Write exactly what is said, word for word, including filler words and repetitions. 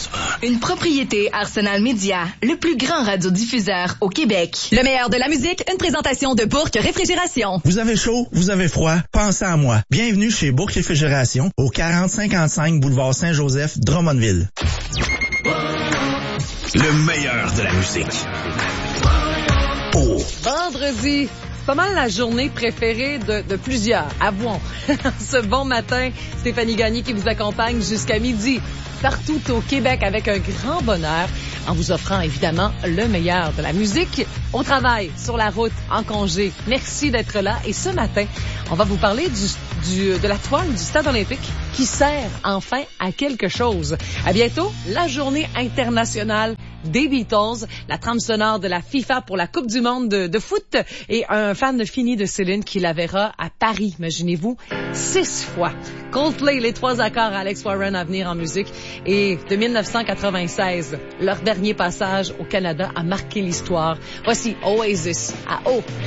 onze un. Une propriété Arsenal Média, le plus grand radiodiffuseur au Québec. Le meilleur de la musique, une présentation de Bourque Réfrigération. Vous avez chaud, vous avez froid, pensez à moi. Bienvenue chez Bourque Réfrigération, au quarante cinquante-cinq boulevard Saint-Joseph, Drummondville. Le meilleur de la musique. Oh. Vendredi, c'est pas mal la journée préférée de, de plusieurs, avouons. Ce bon matin, Stéphanie Gagné qui vous accompagne jusqu'à midi, partout au Québec avec un grand bonheur, en vous offrant évidemment le meilleur de la musique. Au travail, sur la route, en congé. Merci d'être là. Et ce matin, on va vous parler du, du, de la toile du Stade olympique qui sert enfin à quelque chose. À bientôt, la journée internationale des Beatles, la trame sonore de la FIFA pour la Coupe du monde de, de foot et un fan fini de Céline qui la verra à Paris, imaginez-vous, six fois. Coldplay, les trois accords à Alex Warren à venir en musique et de dix-neuf cent quatre-vingt-seize, leur dernier passage au Canada a marqué l'histoire. Voici Oasis à O.